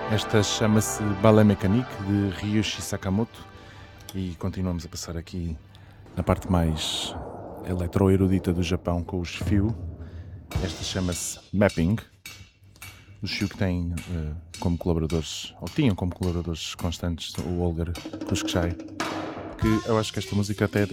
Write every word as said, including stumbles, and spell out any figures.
Esta chama-se Ballet Mécanique de Ryuichi Sakamoto e continuamos a passar aqui na parte mais eletroerudita do Japão com os Fio. Esta chama-se Mapping. Os Fio que têm uh, como colaboradores, ou tinham como colaboradores constantes, o Olgar Kuskchai, que eu acho que esta música até